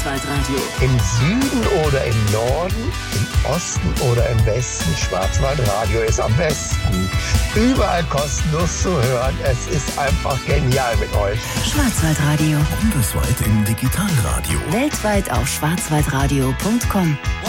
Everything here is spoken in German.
Schwarzwaldradio. Im Süden oder im Norden, im Osten oder im Westen, Schwarzwaldradio ist am besten. Überall kostenlos zu hören. Es ist einfach genial mit euch. Schwarzwaldradio. Bundesweit im Digitalradio. Weltweit auf schwarzwaldradio.com.